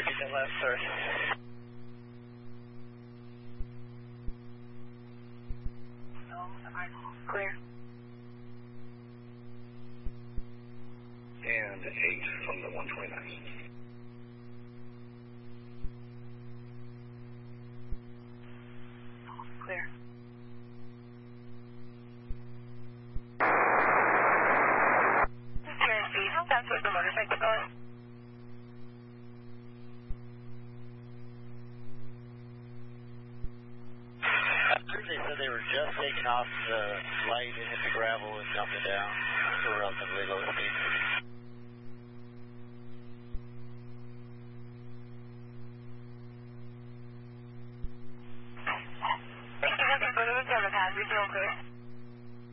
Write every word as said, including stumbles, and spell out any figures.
repeat that last, sorry. Clear. And eight from the one twenty-nine. Clear. Turn speed. That's what the motorcycle going. They said they were just taking off the light and hit the gravel and jumping down to a relatively low speed. Thank you for the photo of the overpass. You're doing clear.